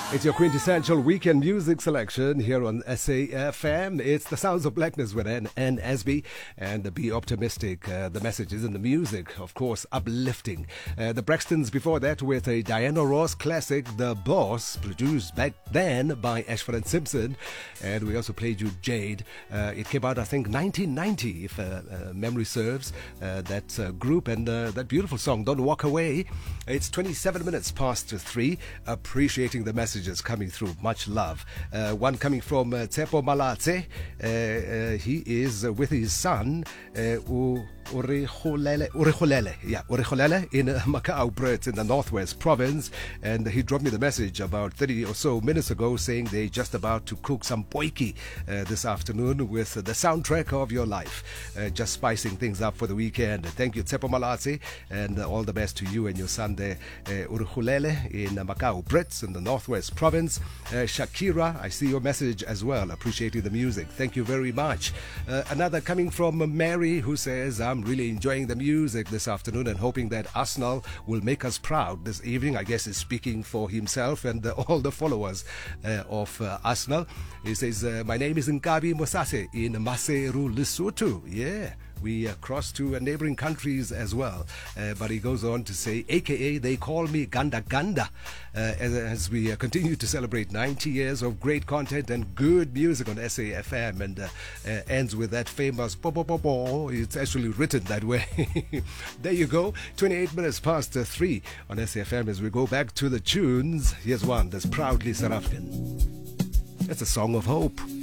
It's your quintessential weekend music selection here on SAFM. It's the Sounds of Blackness with NSB and Be Optimistic. The messages and the music, of course, uplifting. The Braxtons before that with a Diana Ross classic, The Boss, produced back then by Ashford and Simpson. And we also played you Jade. It came out, I think, 1990, if memory serves, that group. And that beautiful song, Don't Walk Away. It's 27 minutes past 3. Appreciating the messages coming through. Much love. One coming from Tsepo Malatse. He is with his son, Urihulele in Macau, Brits in the Northwest Province, and he dropped me the message about 30 or so minutes ago saying they're just about to cook some poiki this afternoon with the soundtrack of your life, just spicing things up for the weekend. Thank you, Tsepo Malatse, and all the best to you and your son there, Urihulele in Macau, Brits in the Northwest Province. Shakira, I see your message as well, appreciating the music. Thank you very much. Another coming from Mary, who says, I'm really enjoying the music this afternoon and hoping that Arsenal will make us proud this evening. I guess he's speaking for himself and all the followers of Arsenal. He says, my name is Nkabi Mosase in Maseru, Lesotho. Yeah. We cross to neighboring countries as well. But he goes on to say, AKA, they call me Ganda Ganda. As we continue to celebrate 90 years of great content and good music on SAFM, and ends with that famous bo bo bo bo. It's actually written that way. There you go. 28 minutes past 3 on SAFM as we go back to the tunes. Here's one that's proudly South African. It's a song of hope.